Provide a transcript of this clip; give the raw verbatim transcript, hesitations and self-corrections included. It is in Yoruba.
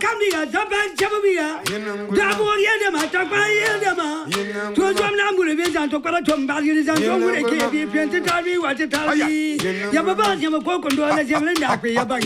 Camilla, Japan, Chabia, Dabo Yedema, Tapa Yedema, to Jamnamur event and to Paratum Balis and Yomur, P N T, what to tell me, Yababa, Yamako, and Yamlinda,